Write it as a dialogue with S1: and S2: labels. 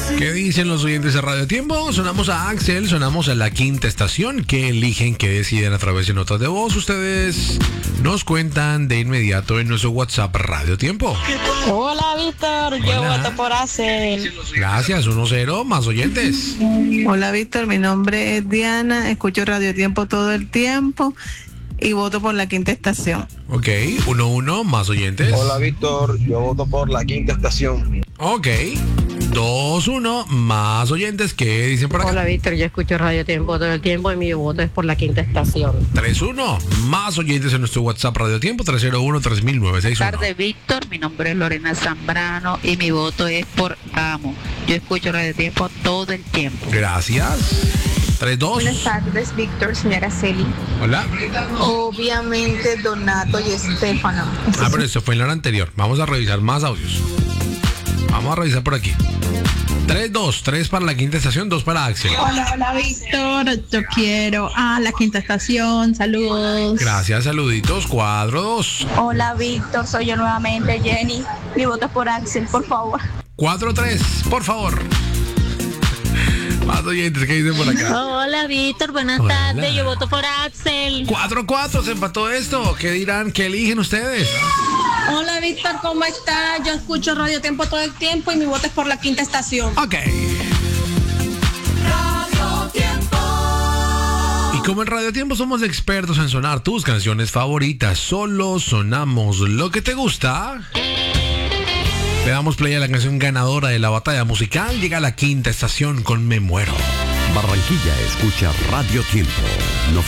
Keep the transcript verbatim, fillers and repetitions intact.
S1: ¿Qué dicen los oyentes de Radio Tiempo? Sonamos a Axel, sonamos a la quinta estación. ¿Qué eligen, qué deciden a través de notas de voz? Ustedes nos cuentan de inmediato en nuestro WhatsApp Radio Tiempo.
S2: Hola, Víctor.
S1: Hola.
S2: Yo voto por Axel.
S1: Gracias, uno cero, más oyentes.
S3: Hola, Víctor. Mi nombre es Diana. Escucho Radio Tiempo todo el tiempo y voto por la quinta estación.
S1: Ok, uno uno, más oyentes.
S4: Hola, Víctor. Yo voto por la quinta estación.
S1: Ok, dos uno, más oyentes. ¿Qué dicen por acá?
S2: Hola, Víctor. Yo escucho Radio Tiempo todo el tiempo y mi voto es por la quinta estación.
S1: tres uno, más oyentes en nuestro WhatsApp Radio Tiempo, tres cero uno, tres mil nueve seis uno.
S5: Buenas tardes, Víctor. Mi nombre es Lorena Zambrano y mi voto es por Amo. Yo escucho Radio Tiempo todo el tiempo.
S1: Gracias. tres dos.
S6: Buenas tardes, Víctor, señora Celi.
S1: Hola.
S6: Obviamente, Donato y Estefano.
S1: Ah, pero eso fue en la hora anterior. Vamos a revisar más audios. Vamos a revisar por aquí. tres dos, tres para la quinta estación, dos para Axel.
S7: Hola, hola, Víctor. Yo quiero a la quinta estación. Saludos.
S1: Gracias, saluditos. cuatro dos.
S6: Hola, Víctor, soy yo nuevamente, Jenny. Mi voto es por Axel, por favor.
S1: cuatro tres, por favor. Más oyentes, ¿qué dicen por acá?
S2: Hola, Víctor. Buenas
S1: Hola.
S2: tardes. Yo voto por Axel.
S1: cuatro cuatro, se empató esto. ¿Qué dirán? ¿Qué eligen ustedes?
S7: Hola, Víctor, ¿cómo estás? Yo escucho Radio Tiempo todo el tiempo y mi voto es por la quinta estación.
S1: Ok. Y como en Radio Tiempo somos expertos en sonar tus canciones favoritas, solo sonamos lo que te gusta. Le damos play a la canción ganadora de la batalla musical. Llega a la quinta estación con Me Muero.
S8: Barranquilla escucha Radio Tiempo noventa.